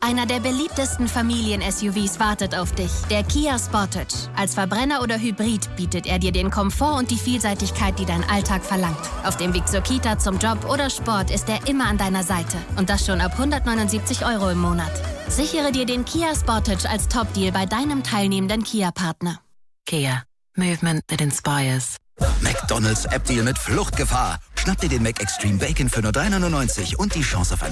Einer der beliebtesten Familien-SUVs wartet auf dich. Der Kia Sportage. Als Verbrenner oder Hybrid bietet er dir den Komfort und die Vielseitigkeit, die dein Alltag verlangt. Auf dem Weg zur Kita, zum Job oder Sport ist er immer an deiner Seite. Und das schon ab 179 € im Monat. Sichere dir den Kia Sportage als Top-Deal bei deinem teilnehmenden Kia-Partner. Kia. Movement that inspires. McDonald's App-Deal mit Fluchtgefahr. Schnapp dir den Mac Extreme Bacon für nur 3,99 € und die Chance auf eine